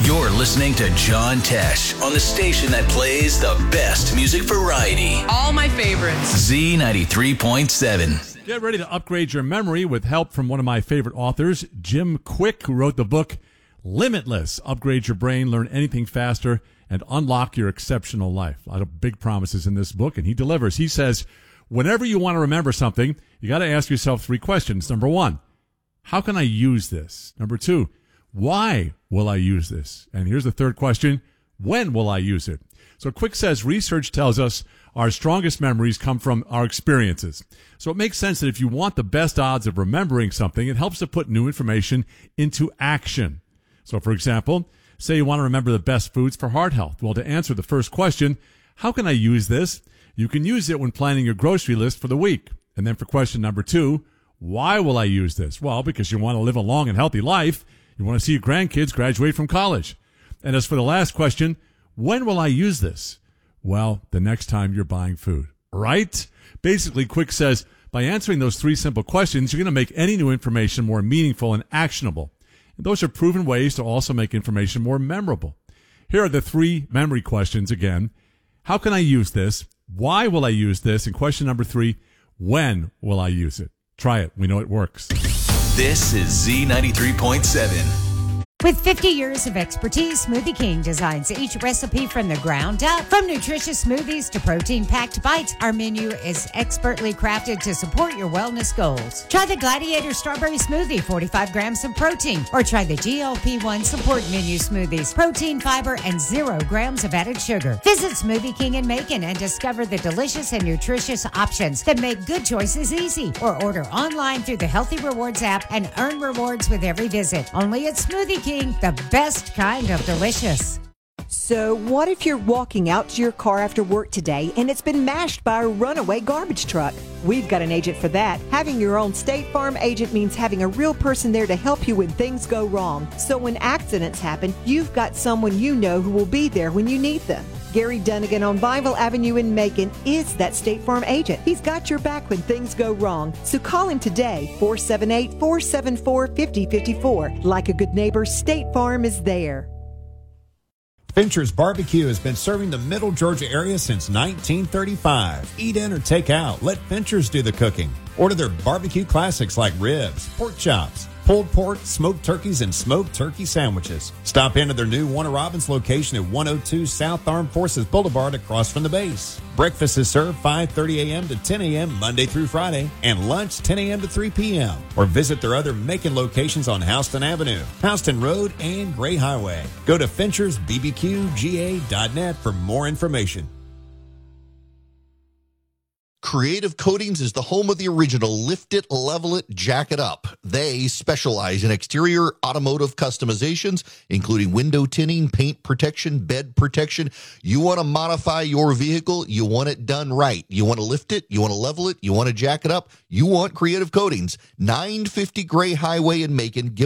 You're listening to John Tesh on the station that plays the best music variety. All my favorites. Z93.7. Get ready to upgrade your memory with help from one of my favorite authors, Jim Quick, who wrote the book Limitless. Upgrade your brain, learn anything faster, and unlock your exceptional life. A lot of big promises in this book, and he delivers. He says, whenever you want to remember something, you got to ask yourself 3 questions. Number 1, how can I use this? Number 2, why will I use this? And here's the 3rd question, when will I use it? So Quick says research tells us our strongest memories come from our experiences. So it makes sense that if you want the best odds of remembering something, it helps to put new information into action. So for example, say you want to remember the best foods for heart health. Well, to answer the first question, how can I use this? You can use it when planning your grocery list for the week. And then for question number 2, why will I use this? Well, because you want to live a long and healthy life. You want to see your grandkids graduate from college. And as for the last question, when will I use this? Well, the next time you're buying food, right? Basically, Quick says, by answering those 3 simple questions, you're going to make any new information more meaningful and actionable. And those are proven ways to also make information more memorable. Here are the 3 memory questions again. How can I use this? Why will I use this? And question number 3, when will I use it? Try it. We know it works. This is Z93.7. With 50 years of expertise, Smoothie King designs each recipe from the ground up. From nutritious smoothies to protein-packed bites, our menu is expertly crafted to support your wellness goals. Try the Gladiator Strawberry Smoothie, 45 grams of protein, or try the GLP-1 Support Menu Smoothies, protein, fiber, and 0 grams of added sugar. Visit Smoothie King in Macon and discover the delicious and nutritious options that make good choices easy. Or order online through the Healthy Rewards app and earn rewards with every visit. Only at Smoothie King. The best kind of delicious. So what if you're walking out to your car after work today and it's been mashed by a runaway garbage truck? We've got an agent for that. Having your own State Farm agent means having a real person there to help you when things go wrong. So when accidents happen, you've got someone you know who will be there when you need them. Gary Dunnigan on Bible Avenue in Macon is that State Farm agent. He's got your back when things go wrong. So call him today, 478-474-5054. Like a good neighbor, State Farm is there. Fincher's Barbecue has been serving the Middle Georgia area since 1935. Eat in or take out. Let Fincher's do the cooking. Order their barbecue classics like ribs, pork chops, pulled pork, smoked turkeys, and smoked turkey sandwiches. Stop into their new Warner Robins location at 102 South Armed Forces Boulevard across from the base. Breakfast is served 5:30 a.m. to 10 a.m. Monday through Friday, and lunch 10 a.m. to 3 p.m. Or visit their other Macon locations on Houston Avenue, Houston Road, and Gray Highway. Go to FinchersBBQGA.net for more information. Creative Coatings is the home of the original Lift It, Level It, Jack It Up. They specialize in exterior automotive customizations, including window tinting, paint protection, bed protection. You want to modify your vehicle, you want it done right. You want to lift it, you want to level it, you want to jack it up, you want Creative Coatings. 950 Gray Highway in Macon.